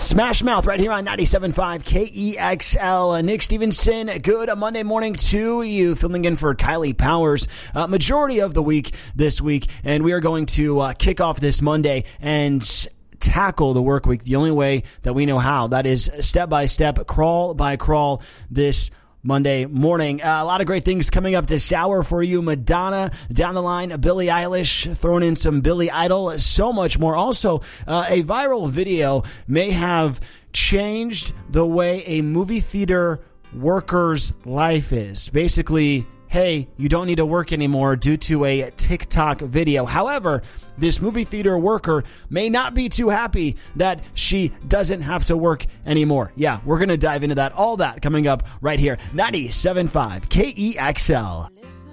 Smash Mouth right here on 97.5 KEXL. Nick Stevenson, good Monday morning to you. Filling in for Kylie Powers majority of the week this week. And we are going to kick off this Monday and tackle the work week the only way that we know how. That is step by step, crawl by crawl this Monday morning. A lot of great things coming up this hour for you. Madonna down the line, Billie Eilish, throwing in some Billy Idol, so much more. Also, a viral video may have changed the way a movie theater worker's life is. Basically, hey, you don't need to work anymore due to a TikTok video. However, this movie theater worker may not be too happy that she doesn't have to work anymore. Yeah, we're going to dive into that. All that coming up right here. 97.5 KEXL.